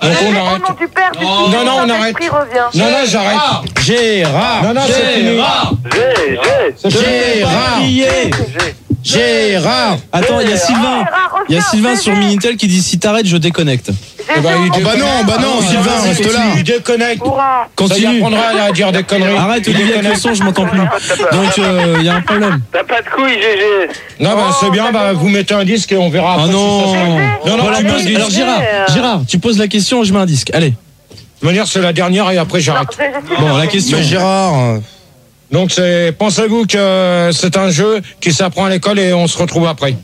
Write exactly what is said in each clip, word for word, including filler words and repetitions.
Donc on arrête. Au nom du Père, du Non, Fils, non, on du arrête. Saint-Esprit revient. Non, non, j'arrête. Gérard. Non, non, c'est fini. Gérard. Gérard. Attends, il y a Sylvain. Il y a Sylvain sur Minitel qui dit si t'arrêtes, je déconnecte. Eh ben, il Oh bah non, bah non, Sylvain, reste là. Il déconnecte. Hurrah. Ça y Continue. apprendra à dire des conneries. Arrête Olivier avec le son, je m'entends plus. Donc il y a un problème. T'as pas de couilles, G G. Non, bah c'est bien, bah vous mettez un disque et on verra. Ah après non. si ça se- Non, non, Voilà, tu pose- poses- alors Gérard, Gérard, tu poses la question, je mets un disque. Allez. De toute manière, c'est la dernière et après j'arrête. Bon, la question. Mais Gérard. Donc c'est, pensez-vous que c'est un jeu qui s'apprend à l'école et on se retrouve après.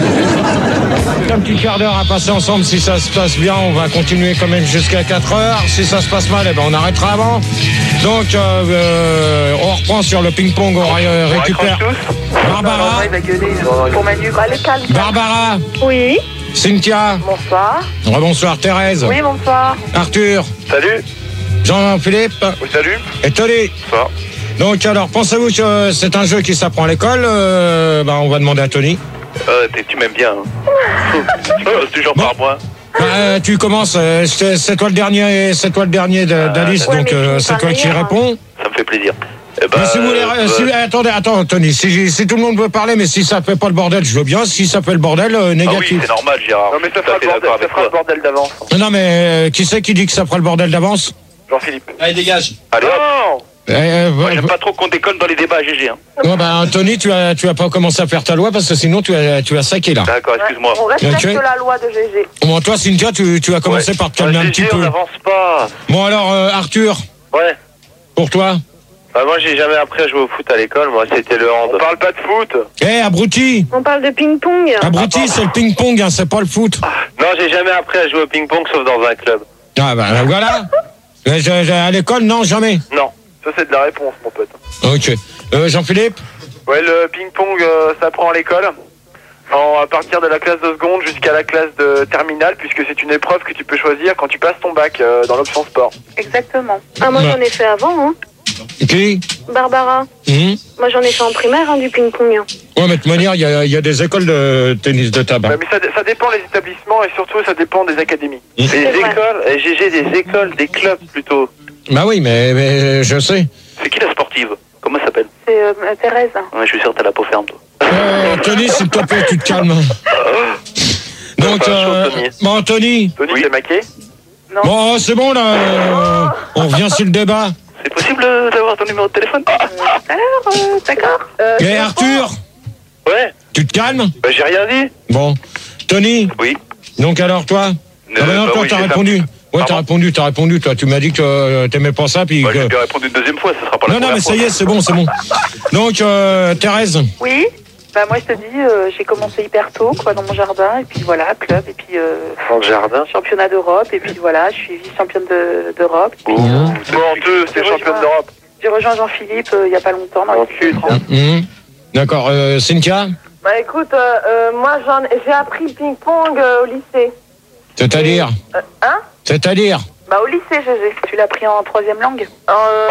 Un petit quart d'heure à passer ensemble. Si ça se passe bien, on va continuer quand même jusqu'à quatre heures. Si ça se passe mal, eh ben on arrêtera avant. Donc euh, euh, on reprend sur le ping-pong, on ré- récupère Barbara, Pour Manu, allez, calme. Barbara, Oui, Cynthia, bonsoir. rebonsoir Thérèse, Oui, bonsoir. Arthur, Salut. Jean-Philippe Oui, salut. et Tony. Bonsoir. Donc alors, pensez-vous que c'est un jeu qui s'apprend à l'école euh, bah, on va demander à Tony. Euh, t'es- tu m'aimes bien. Hein. Tu passes toujours par moi. Euh, tu commences, euh, c'est c'est toi le dernier, c'est toi le dernier de- d'Alice, ouais, donc mais euh, tu c'est me toi parles qui hier, hein. réponds. Ça me fait plaisir. Eh ben, Mais si vous voulez, euh, euh, si- attendez, attends, Tony, si, si tout le monde veut parler, mais si ça fait pas le bordel, je veux bien. Si ça fait le bordel, euh, Ah oui, négatif. c'est normal, Gérard. Non mais ça Tout à fera, fait le bordel, d'accord ça avec fera le toi. bordel d'avance. non, mais euh, qui c'est qui dit que ça fera le bordel d'avance? Jean-Philippe. Allez, dégage. Allez, hop. Non. eh, euh, Moi, euh, j'aime pas trop qu'on déconne dans les débats, G G. Hein. ouais, bah, Tony, tu as, tu as pas commencé à faire ta loi parce que sinon tu as, tu as saqué là. D'accord, excuse-moi. On respecte Ok. la loi de G G. Bon, toi, Cynthia, tu, tu as commencé Ouais. par te calmer Ah, un G petit G, peu. on n'avance pas. Bon, alors, euh, Arthur, Ouais. pour toi? Bah, moi, j'ai jamais appris à jouer au foot à l'école. Moi, c'était le hand. On parle pas de foot. Eh, abruti! On parle de ping-pong. Abruti, c'est le ping-pong, hein, c'est pas le foot. Non, j'ai jamais appris à jouer au ping-pong sauf dans un club. Ah, bah, voilà. Euh, je- je- à l'école, non, jamais. Non. Ça c'est de la réponse mon pote. Ok. Euh, Jean-Philippe? Ouais, le ping-pong euh, ça prend à l'école. En, à partir de la classe de seconde jusqu'à la classe de terminale, puisque c'est une épreuve que tu peux choisir quand tu passes ton bac euh, dans l'option sport. Exactement. Ah, moi Ouais. j'en ai fait avant, hein. Qui? Barbara. Hum Moi j'en ai fait en primaire, hein, du ping-pong. hein. Ouais, mais de toute manière, il y a, il y a des écoles de tennis de table. Ouais, mais ça, ça dépend des établissements et surtout ça dépend des académies. Des vrai. écoles, eh, G G, des écoles, des clubs plutôt. Bah oui, mais, mais je sais. C'est qui la sportive? Comment elle s'appelle? C'est euh, Thérèse. Ouais, je suis sûr que t'as la peau ferme, toi. Euh, Tony, s'il te plaît, tu te calmes. Donc, Enfin, euh, chaud, Tony. bon, Tony. Tony, Oui. t'es maqué? Bon, c'est bon, là. euh, on revient sur le débat. C'est possible euh, d'avoir ton numéro de téléphone? Tout à l'heure, euh, d'accord. Euh, Et je Arthur, Ouais. tu te calmes? Bah, j'ai rien dit. Bon. Tony, Oui. donc alors, toi? Euh, Ah bah non, bah toi, oui, t'as j'ai répondu. fait- Ouais, t'as Pardon répondu, t'as répondu, toi. Tu m'as dit que euh, t'aimais pas ça, puis Bah, que... j'ai bien répondu une deuxième fois, ce sera pas la Non, non, première mais ça y fois. est, c'est bon, c'est bon. Donc, euh, Thérèse, Oui, bah moi je te dis, euh, j'ai commencé hyper tôt, quoi, dans mon jardin, et puis voilà, club, et puis euh, Dans le jardin. championnat d'Europe, et puis voilà, je suis vice-championne de- d'Europe. Ouh. Menteux, c'est J'ai championne rejoint- d'Europe. J'ai rejoint Jean-Philippe euh, il y a pas longtemps, dans En les cul, trente. hum, d'accord. Euh, Cynthia, Bah écoute, euh, euh, moi j'en j'ai appris le ping-pong euh, au lycée. c'est-à-dire Euh, hein C'est-à-dire Bah au lycée, G G. Tu l'as pris en troisième langue? Euh...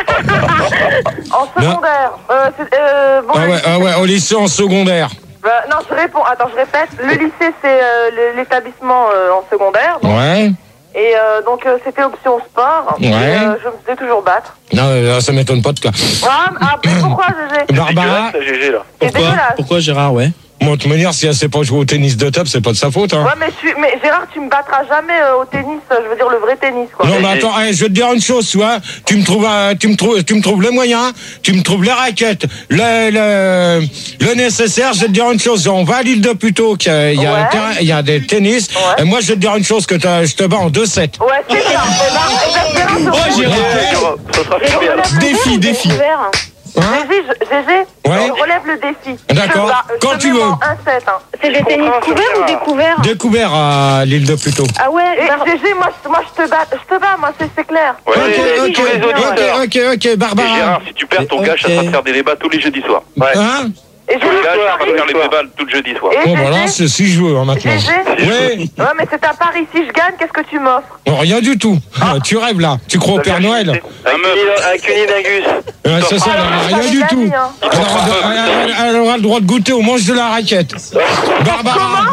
en secondaire. Euh, c'est- euh, bon, Ah le ouais, lycée, ah ouais, au lycée en secondaire. bah, non, je réponds. Attends, je répète. Le lycée, c'est euh, le- l'établissement euh, en secondaire. Donc, Ouais. et euh, donc, euh, c'était option sport. Ouais. Et, euh, je me faisais toujours battre. Non, euh, ça m'étonne pas de toi. Ah, ah, mais pourquoi, G G Barbara, C'est G G, là. C'est Pourquoi dégueulasse. Pourquoi Gérard, ouais? moi, de toute manière, si elle sait pas jouer au tennis de table, c'est pas de sa faute. Hein. Ouais, mais, je suis- mais Gérard, tu me battras jamais euh, au tennis. euh, Je veux dire le vrai tennis, quoi. Non, mais attends, hein, je vais te dire une chose, tu vois. Tu me trouves, euh, tu me trouves, tu me trouves les moyens, tu me trouves les raquettes, le, le, le nécessaire. Je vais te dire une chose. On va à l'île de Puteaux, qu'il y a, il y a un Ouais. terrain, il y a des tennis. Ouais. Et moi, je vais te dire une chose que t'as- je te bats en deux sept. Ouais, c'est ça. Eh ben, eh ben, Gérard, Oh, je- Gérard. Ça sera je super. relève le Défi, défi. G G, je- G G, Ouais. je relève le défi. D'accord. Je te bats- Quand je te tu mets veux. en un sept. Hein. C'est le tennis couvert ou découvert? Découvert à l'île de Puteaux. Ah ouais, Et Bar- G G, moi, je- moi je te bats, je te bats, moi c'est c'est clair. Ouais, Ok, et ok, tous les auditeurs. ok, ok, ok, Et Barbara. Gérard, si tu perds ton gage, ça Ok. sera de faire des débats tous les jeudis soirs. Ouais. Hein? Et Tous les Gérard, gars, on va faire les soir. débats tout le jeudi soir. Et Bon, G G, voilà, c'est si je veux, hein, maintenant. G G, Oui. ouais, mais c'est à Paris. Si je gagne, qu'est-ce que tu m'offres? Bon, rien du tout. Ah, tu rêves là. Tu crois au Père Noël. Un meuf. Un cunilingus. Ouais, c'est ça, Ah, là, j'avais rien du gagné, tout. hein. Alors, elle, elle- elle aura le droit de goûter au manche de la raquette. Barbara.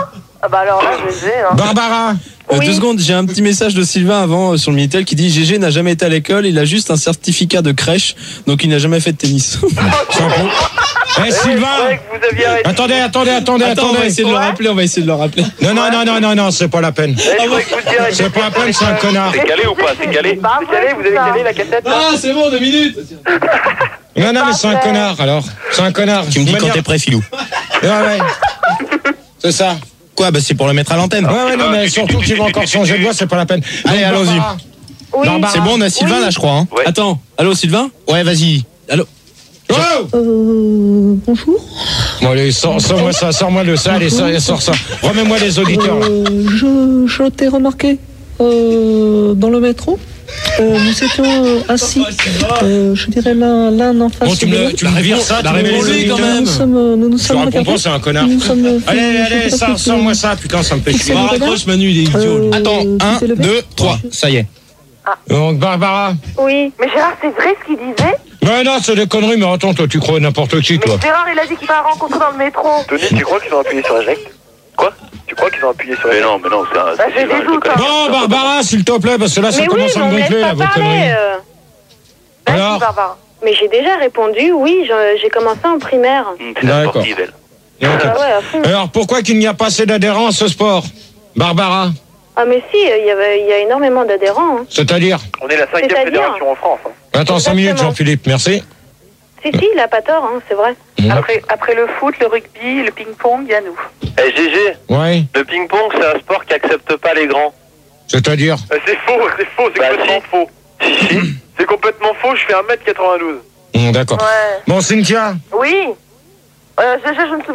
Ah bah alors là, je vais, hein. Barbara. Euh, Oui. Deux secondes, j'ai un petit message de Sylvain avant euh, sur le Minitel qui dit G G n'a jamais été à l'école, il a juste un certificat de crèche, donc il n'a jamais fait de tennis. Eh, Sylvain. Je croyais que vous aviez arrêté. Attendez, attendez, attendez, Attends, on va attendez. essayer de le rappeler, on va essayer de le rappeler. Non, non, non, non, non, non, c'est pas la peine. Eh, je croyais que vous aviez arrêté. C'est pas la peine, c'est un connard. C'est calé ou pas? C'est calé? pas C'est calé, vous avez calé la cassette là? Ah, c'est bon, deux minutes. Non, non, mais c'est un connard, alors. C'est un connard. Tu me dis De quand manière- t'es prêt, Filou. Ouais, ouais. C'est ça. Quoi? Bah, c'est pour le mettre à l'antenne. Ouais, ouais, non, mais surtout qu'il va encore changer de voix, c'est pas la peine. Allez, Donc, allons-y. Barbara. Oui. Barbara. C'est bon, on a Sylvain, là, je crois. Hein. Ouais. Attends, allô Sylvain? Ouais, vas-y. Allô? Oh Euh, bonjour. Bon, allez, sors- sors-moi ça, sors-moi le ça, allez, sors, sors ça. Remets-moi les auditeurs. là. Euh, je je t'ai remarqué euh, dans le métro. Euh, nous étions euh, assis, euh, je dirais l'un l'un en face Bon, tu de me, l'autre. tu me vires ça, tu la me mets les réponse, auditeurs. quand même. Nous sommes, euh, nous nous Je sommes réponds regardés. pas, c'est un connard. Nous sommes, euh, Allez, je sais allez, pas sors- si- sors-moi ça, putain, ça me fait chier. Bah, raccroche Manu, il est idiot. lui. Euh, Attends, tu un, t'es levé deux, trois. Ça y est. Donc, Barbara. Oui. Mais Gérard, c'est vrai ce qu'il disait? Ouais, non, c'est des conneries, mais attends, toi, tu crois n'importe qui, Mais toi. Gérard, il a dit qu'il va rencontrer dans le métro. Tony, tu crois qu'ils ont appuyé sur eject? Quoi? Tu crois qu'ils ont appuyé sur Mais eject? non, mais non, c'est un. Bah, j'ai c'est des un- je doutes, connais. hein. Bon, Barbara, s'il te plaît, parce que là, ça Mais oui, commence mais à on me me laisse gonfler, là, pas vos parler. conneries. euh. Vas-y, Alors Barbara. Mais j'ai déjà répondu, oui, je- j'ai commencé en primaire. Hum, C'est la D'accord. sportive, elle. Ok. Ah ouais, à fond. Alors, pourquoi qu'il n'y a pas assez d'adhérents à ce sport, Barbara? Ah mais si, il y, avait- il y a énormément d'adhérents. hein. C'est-à-dire? On est la cinquième C'est-à-dire fédération en France. hein. Attends, cinq minutes, Exactement. Jean-Philippe, merci. Si, si, il a pas tort, hein, c'est vrai. Après, après le foot, le rugby, le ping-pong, il y a nous. Eh, G G, Ouais, le ping-pong, c'est un sport qui accepte pas les grands. c'est-à-dire? Euh, C'est faux, c'est faux, c'est Bah, complètement si. faux. Si, si. C'est complètement faux, je fais un mètre quatre-vingt-douze. Hum, D'accord. Ouais. Bon, Cynthia, Oui. Euh, G G, je me souviens.